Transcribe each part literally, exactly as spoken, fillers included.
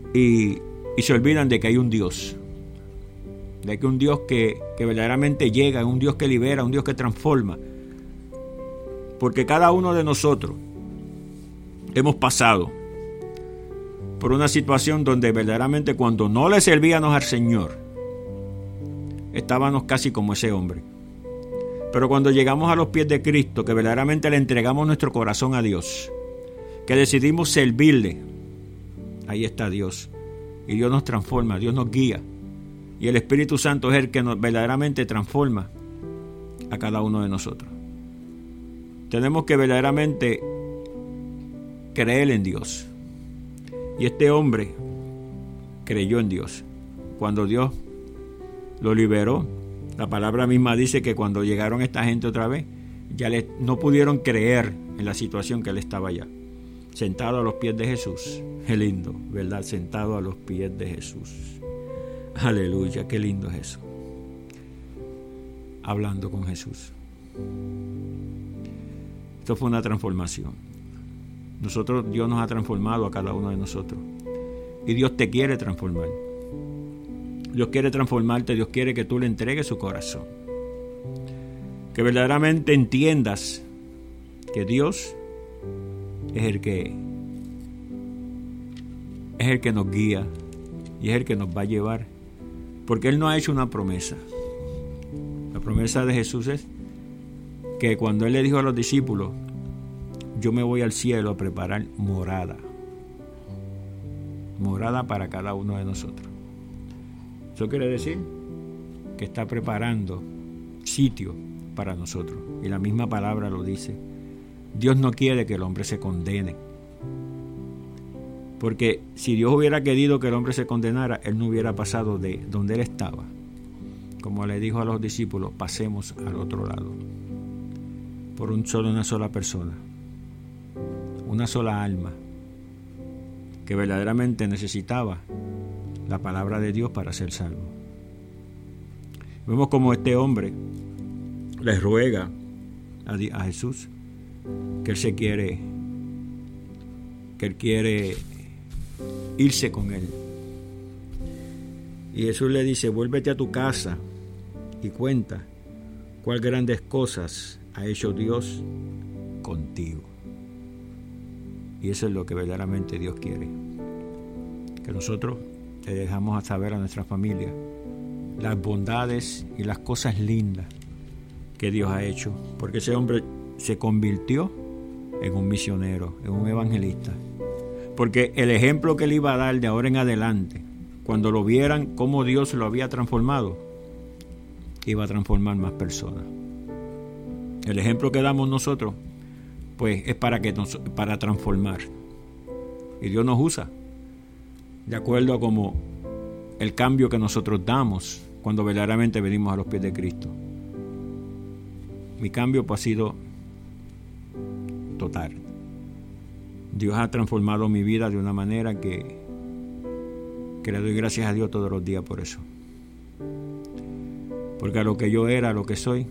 y, y se olvidan de que hay un Dios, de que un Dios que, que verdaderamente llega, un Dios que libera, un Dios que transforma. Porque cada uno de nosotros hemos pasado por una situación donde verdaderamente cuando no le servíamos al Señor, estábamos casi como ese hombre. Pero cuando llegamos a los pies de Cristo, que verdaderamente le entregamos nuestro corazón a Dios, que decidimos servirle, ahí está Dios. Y Dios nos transforma, Dios nos guía. Y el Espíritu Santo es el que nos verdaderamente transforma a cada uno de nosotros. Tenemos que verdaderamente creer en Dios. Y este hombre creyó en Dios. Cuando Dios lo liberó, la palabra misma dice que cuando llegaron esta gente otra vez, ya le, no pudieron creer en la situación que él estaba allá, sentado a los pies de Jesús. Qué lindo, ¿verdad? Sentado a los pies de Jesús. Aleluya, qué lindo es eso. Hablando con Jesús. Esto fue una transformación. Nosotros, Dios nos ha transformado a cada uno de nosotros. Y Dios te quiere transformar. Dios quiere transformarte, Dios quiere que tú le entregues su corazón. Que verdaderamente entiendas que Dios es el que es el que nos guía y es el que nos va a llevar. Porque Él nos ha hecho una promesa. La promesa de Jesús es que cuando Él le dijo a los discípulos, yo me voy al cielo a preparar morada. Morada para cada uno de nosotros. Eso quiere decir que está preparando sitio para nosotros. Y la misma palabra lo dice. Dios no quiere que el hombre se condene. Porque si Dios hubiera querido que el hombre se condenara, Él no hubiera pasado de donde Él estaba. Como le dijo a los discípulos, pasemos al otro lado. Por un solo, una sola persona. Una sola alma. Que verdaderamente necesitaba la palabra de Dios para ser salvo. Vemos como este hombre le ruega a, a Jesús que él se quiere, que él quiere irse con él. Y Jesús le dice, vuélvete a tu casa y cuenta cuál grandes cosas ha hecho Dios contigo. Y eso es lo que verdaderamente Dios quiere. Que nosotros le dejamos a saber a nuestra familia las bondades y las cosas lindas que Dios ha hecho. Porque ese hombre se convirtió en un misionero, en un evangelista. Porque el ejemplo que él iba a dar de ahora en adelante, cuando lo vieran cómo Dios lo había transformado, iba a transformar más personas. El ejemplo que damos nosotros, pues es para, que nos, para transformar. Y Dios nos usa de acuerdo a como el cambio que nosotros damos cuando verdaderamente venimos a los pies de Cristo. Mi cambio pues ha sido total. Dios ha transformado mi vida de una manera que, que le doy gracias a Dios todos los días por eso. Porque a lo que yo era, a lo que soy,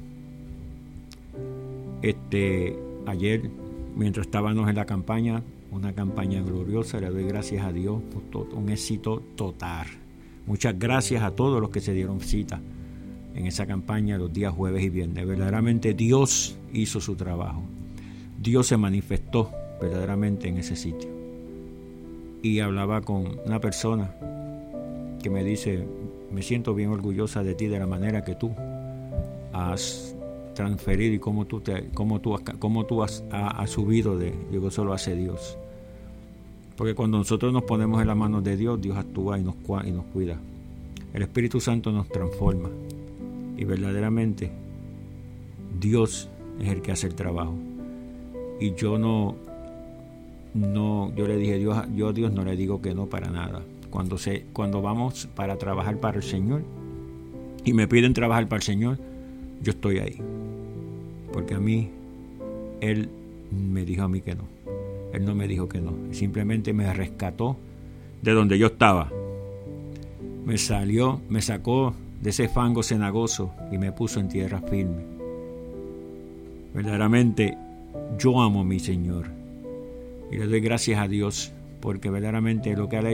este, ayer, mientras estábamos en la campaña, una campaña gloriosa, le doy gracias a Dios por todo, un éxito total. Muchas gracias a todos los que se dieron cita en esa campaña los días jueves y viernes. Verdaderamente Dios hizo su trabajo. Dios se manifestó verdaderamente en ese sitio. Y hablaba con una persona que me dice, me siento bien orgullosa de ti, de la manera que tú has transferido y cómo tú, te, cómo tú, cómo tú has, has subido de, digo, eso lo hace Dios. Porque cuando nosotros nos ponemos en las manos de Dios, Dios actúa y nos, y nos cuida. El Espíritu Santo nos transforma. Y verdaderamente Dios es el que hace el trabajo. Y yo no, no yo le dije, Dios, yo a Dios no le digo que no para nada. Cuando, se, cuando vamos para trabajar para el Señor y me piden trabajar para el Señor, yo estoy ahí. Porque a mí, Él me dijo a mí que no. Él no me dijo que no. Simplemente me rescató de donde yo estaba. Me salió, me sacó de ese fango cenagoso y me puso en tierra firme. Verdaderamente yo amo a mi Señor y le doy gracias a Dios porque verdaderamente lo que Él ha